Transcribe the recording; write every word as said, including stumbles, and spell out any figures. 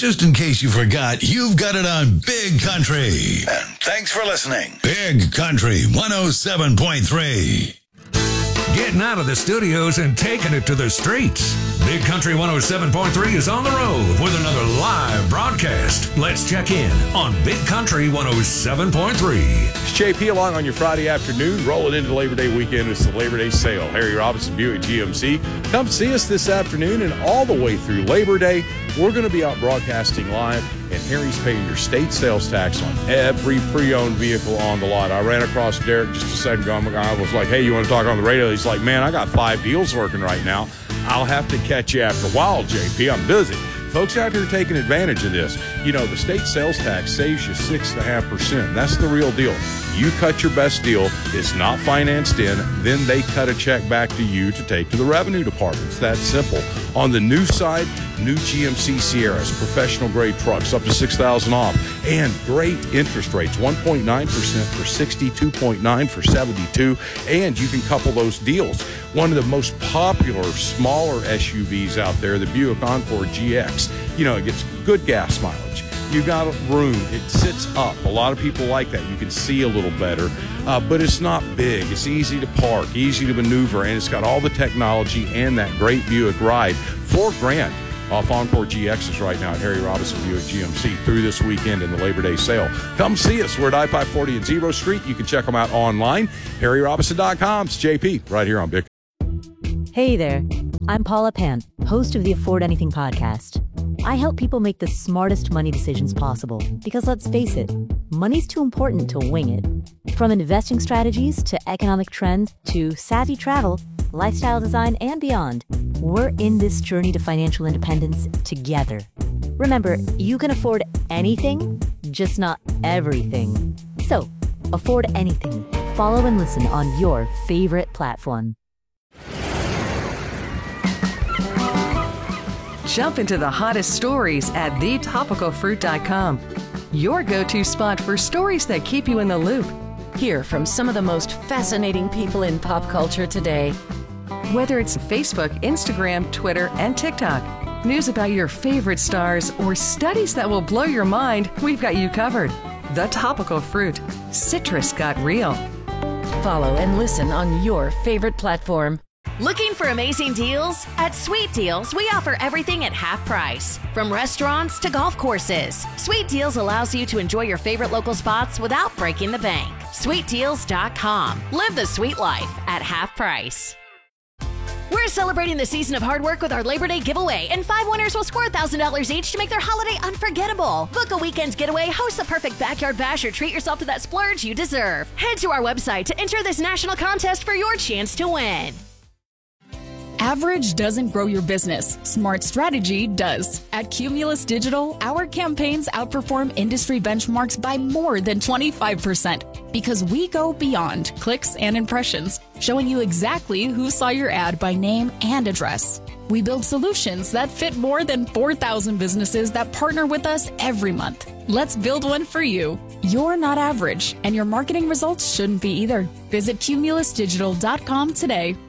just in case you forgot, you've got it on Big Country. And thanks for listening. Big Country one oh seven point three. Getting out of the studios and taking it to the streets. Big Country one oh seven point three is on the road with another live broadcast. Let's check in on Big Country one oh seven point three. It's J P along on your Friday afternoon, rolling into Labor Day weekend. It's the Labor Day sale. Harry Robinson, Buick G M C. Come see us this afternoon and all the way through Labor Day. We're going to be out broadcasting live, and Harry's paying your state sales tax on every pre-owned vehicle on the lot. I ran across Derek just a second ago. I was like, hey, you want to talk on the radio? He's like, man, I got five deals working right now. I'll have to catch you after a while, J P. I'm busy. Folks out here taking advantage of this. You know, the state sales tax saves you six point five percent. That's the real deal. You cut your best deal. It's not financed in. Then they cut a check back to you to take to the revenue department. It's that simple. On the new side, new G M C Sierras, professional grade trucks, up to six thousand dollars off, and great interest rates, one point nine percent for sixty, two point nine for seventy-two, and you can couple those deals. One of the most popular smaller S U Vs out there, the Buick Encore G X. You know, it gets good gas mileage. You got room. It sits up. A lot of people like that. You can see a little better, uh, but it's not big. It's easy to park, easy to maneuver, and it's got all the technology and that great Buick ride. Four grand off Encore G Xs right now at Harry Robinson Buick G M C through this weekend in the Labor Day sale. Come see us. We're at I five forty and Zero Street. You can check them out online. Harry Robinson dot com. It's J P right here on Big. Hey there. I'm Paula Pant, host of the Afford Anything podcast. I help people make the smartest money decisions possible because, let's face it, money's too important to wing it. From investing strategies to economic trends to savvy travel, lifestyle design, and beyond, we're in this journey to financial independence together. Remember, you can afford anything, just not everything. So, afford anything. Follow and listen on your favorite platform. Jump into the hottest stories at the topical fruit dot com. Your go-to spot for stories that keep you in the loop. Hear from some of the most fascinating people in pop culture today. Whether it's Facebook, Instagram, Twitter, and TikTok, news about your favorite stars, or studies that will blow your mind, we've got you covered. The Topical Fruit. Citrus got real. Follow and listen on your favorite platform. Looking for amazing deals? At Sweet Deals, we offer everything at half price. From restaurants to golf courses, Sweet Deals allows you to enjoy your favorite local spots without breaking the bank. sweet deals dot com. Live the sweet life at half price. We're celebrating the season of hard work with our Labor Day giveaway, and five winners will score one thousand dollars each to make their holiday unforgettable. Book a weekend getaway, host the perfect backyard bash, or treat yourself to that splurge you deserve. Head to our website to enter this national contest for your chance to win. Average doesn't grow your business. Smart strategy does. At Cumulus Digital, our campaigns outperform industry benchmarks by more than twenty-five percent because we go beyond clicks and impressions, showing you exactly who saw your ad by name and address. We build solutions that fit more than four thousand businesses that partner with us every month. Let's build one for you. You're not average, and your marketing results shouldn't be either. Visit Cumulus Digital dot com today.